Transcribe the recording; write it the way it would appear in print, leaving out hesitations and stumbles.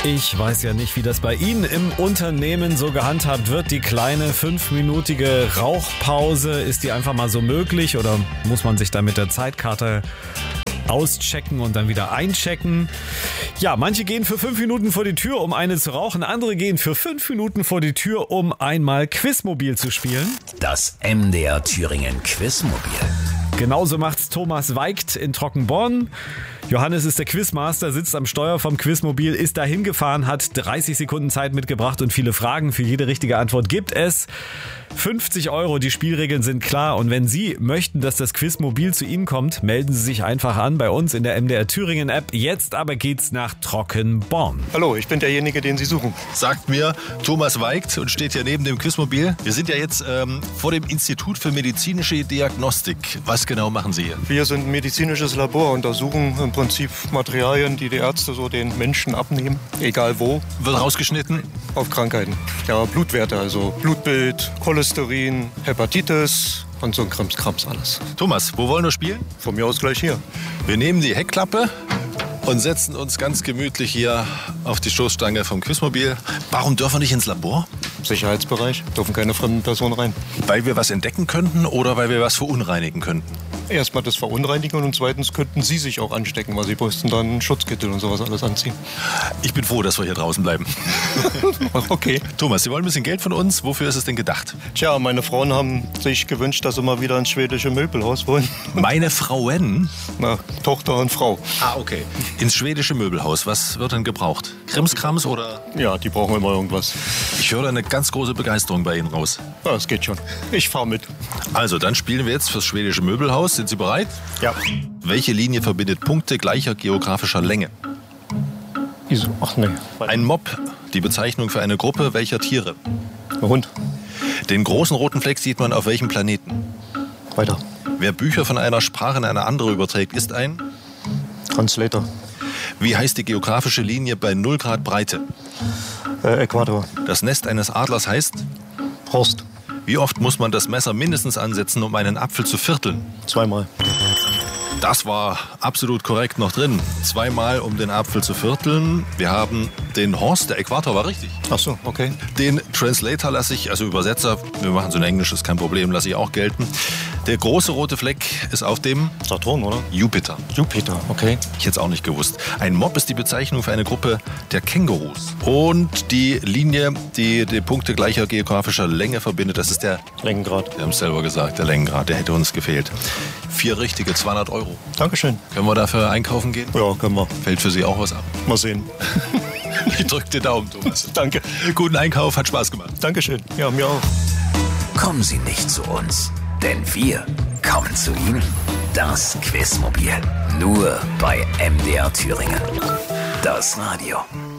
Ich weiß ja nicht, wie das bei Ihnen im Unternehmen so gehandhabt wird. Die kleine 5-minütige Rauchpause, ist die einfach mal so möglich oder muss man sich da mit der Zeitkarte auschecken und dann wieder einchecken? Ja, manche gehen für 5 Minuten vor die Tür, um eine zu rauchen. Andere gehen für 5 Minuten vor die Tür, um einmal Quizmobil zu spielen. Das MDR Thüringen Quizmobil. Genauso macht's Thomas Weigt in Trockenborn. Johannes ist der Quizmaster, sitzt am Steuer vom Quizmobil, ist dahin gefahren, hat 30 Sekunden Zeit mitgebracht und viele Fragen. Für jede richtige Antwort gibt es 50 €. Die Spielregeln sind klar und wenn Sie möchten, dass das Quizmobil zu Ihnen kommt, melden Sie sich einfach an bei uns in der MDR Thüringen App. Jetzt aber geht's nach Trockenborn. Hallo, ich bin derjenige, den Sie suchen. Sagt mir Thomas Weigt und steht hier neben dem Quizmobil. Wir sind ja jetzt vor dem Institut für medizinische Diagnostik. Was genau machen Sie hier? Wir sind ein medizinisches Labor, untersuchen im Prinzip Materialien, die Ärzte so den Menschen abnehmen, egal wo. Wird rausgeschnitten? Auf Krankheiten. Ja, Blutwerte, also Blutbild, Cholesterin, Hepatitis und so ein Krams alles. Thomas, wo wollen wir spielen? Von mir aus gleich hier. Wir nehmen die Heckklappe und setzen uns ganz gemütlich hier auf die Stoßstange vom Quizmobil. Warum dürfen wir nicht ins Labor? Sicherheitsbereich, dürfen keine fremden Personen rein. Weil wir was entdecken könnten oder weil wir was verunreinigen könnten? Erstmal das Verunreinigen und zweitens könnten Sie sich auch anstecken, weil Sie müssten dann einen Schutzkittel und sowas alles anziehen. Ich bin froh, dass wir hier draußen bleiben. Okay. Thomas, Sie wollen ein bisschen Geld von uns. Wofür ist es denn gedacht? Tja, meine Frauen haben sich gewünscht, dass sie mal wieder ins schwedische Möbelhaus wollen. Meine Frauen? Na, Tochter und Frau. Ah, okay. Ins schwedische Möbelhaus. Was wird denn gebraucht? Krimskrams oder? Ja, die brauchen immer irgendwas. Ich höre eine ganz große Begeisterung bei Ihnen raus. Ja, das geht schon. Ich fahre mit. Also, dann spielen wir jetzt fürs schwedische Möbelhaus. Sind Sie bereit? Ja. Welche Linie verbindet Punkte gleicher geografischer Länge? Wieso? Ach nee. Ein Mob, die Bezeichnung für eine Gruppe welcher Tiere? Ein Hund. Den großen roten Fleck sieht man auf welchem Planeten? Weiter. Wer Bücher von einer Sprache in eine andere überträgt, ist ein? Translator. Wie heißt die geografische Linie bei 0 Grad Breite? Äquator. Das Nest eines Adlers heißt? Horst. Wie oft muss man das Messer mindestens ansetzen, um einen Apfel zu vierteln? 2-mal. Das war absolut korrekt noch drin. 2-mal, um den Apfel zu vierteln. Wir haben den Horst, der Äquator war richtig. Ach so, okay. Den Translator lasse ich, also Übersetzer, wir machen so in Englisch, ist kein Problem, lasse ich auch gelten. Der große rote Fleck ist auf dem Saturn, oder? Jupiter. Jupiter, okay. Ich hätte es auch nicht gewusst. Ein Mob ist die Bezeichnung für eine Gruppe der Kängurus. Und die Linie, die die Punkte gleicher geografischer Länge verbindet, das ist der Längengrad. Wir haben es selber gesagt, der Längengrad, der hätte uns gefehlt. 4 richtige, 200 €. Dankeschön. Können wir dafür einkaufen gehen? Ja, können wir. Fällt für Sie auch was ab? Mal sehen. Ich drücke den Daumen, Thomas. Danke. Guten Einkauf, hat Spaß gemacht. Dankeschön. Ja, mir auch. Kommen Sie nicht zu uns, denn wir kommen zu Ihnen. Das Quizmobil. Nur bei MDR Thüringen. Das Radio.